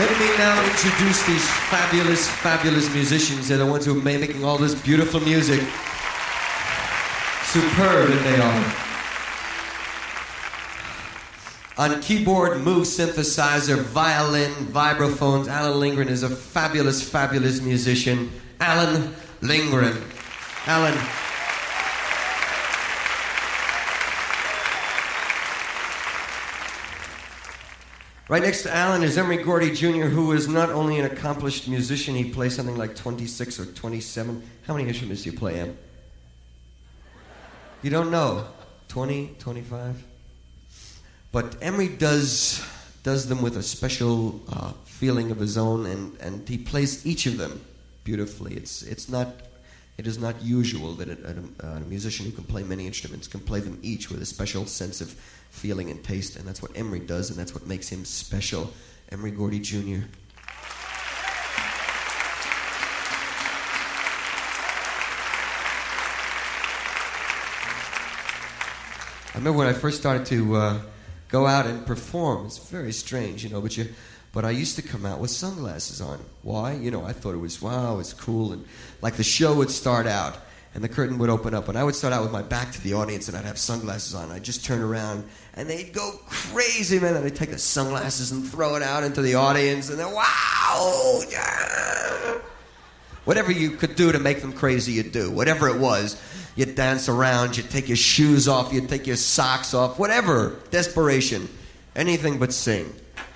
Let me now introduce these fabulous, fabulous musicians. They're the ones who are making all this beautiful music. Superb that they are. On keyboard, Moog synthesizer, violin, vibraphones, Alan Lindgren is a fabulous, fabulous musician. Alan Lindgren. Alan. Right next to Alan is Emery Gordy Jr., who is not only an accomplished musician, he plays something like 26 or 27. How many instruments do you play, Em? You don't know? 20, 25? But Emery does them with a special feeling of his own, and he plays each of them beautifully. It is not usual that a musician who can play many instruments can play them each with a special sense of feeling and taste, and that's what Emery does, and that's what makes him special. Emery Gordy Jr. I remember when I first started to go out and perform. It's very strange, but I used to come out with sunglasses on. Why? I thought it was, wow, it's cool, and like the show would start out, and the curtain would open up, and I would start out with my back to the audience, and I'd have sunglasses on. I'd just turn around, and they'd go crazy, man. And I'd take the sunglasses and throw it out into the audience, and then, wow! Yeah. Whatever you could do to make them crazy, you'd do. Whatever it was, you'd dance around, you'd take your shoes off, you'd take your socks off, whatever. Desperation. Anything but sing.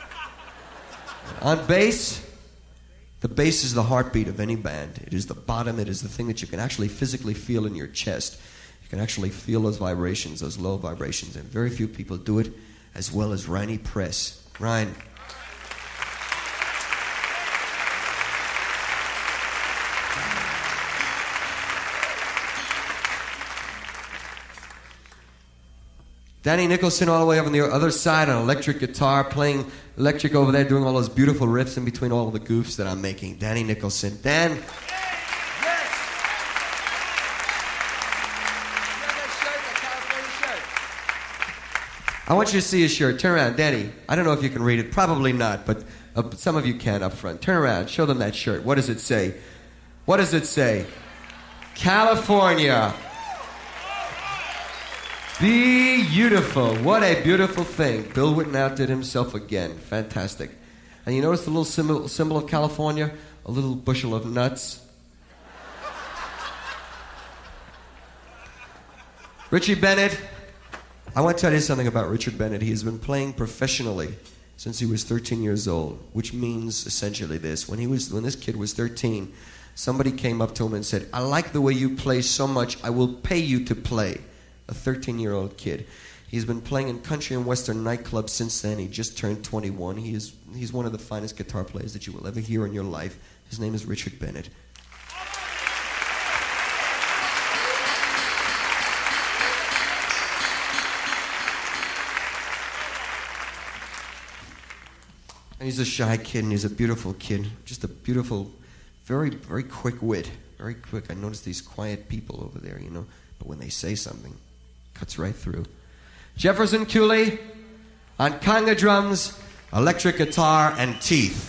On bass, the bass is the heartbeat of any band. It is the bottom. It is the thing that you can actually physically feel in your chest. You can actually feel those vibrations, those low vibrations, and very few people do it as well as Riney Press. Ryan. Danny Nicholson all the way up on the other side on electric guitar, playing electric over there, doing all those beautiful riffs in between all of the goofs that I'm making. Danny Nicholson. Dan. Yes. I want you to see his shirt. Turn around, Danny. I don't know if you can read it. Probably not, but some of you can up front. Turn around. Show them that shirt. What does it say? What does it say? California. Beautiful. What a beautiful thing. Bill Witten outdid himself again. Fantastic. And you notice the little symbol of California? A little bushel of nuts. Richie Bennett. I want to tell you something about Richard Bennett. He has been playing professionally since he was 13 years old, which means essentially this. When this kid was 13, somebody came up to him and said, "I like the way you play so much, I will pay you to play." A 13-year-old kid. He's been playing in country and western nightclubs since then. He just turned 21. He's one of the finest guitar players that you will ever hear in your life. His name is Richard Bennett. And he's a shy kid, and he's a beautiful kid. Just a beautiful, very, very quick wit. Very quick. I notice these quiet people over there, but when they say something, cuts right through. Jefferson Cooley on conga drums, electric guitar, and teeth.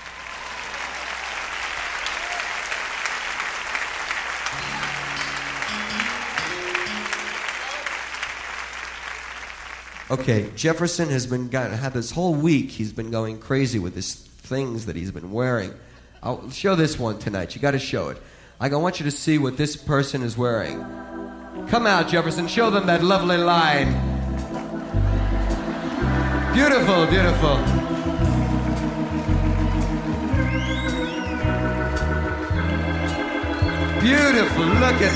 Okay, Jefferson has had this whole week, he's been going crazy with these things that he's been wearing. I'll show this one tonight. You got to show it. I want you to see what this person is wearing. Come out, Jefferson. Show them that lovely line. Beautiful, beautiful. Beautiful. Look at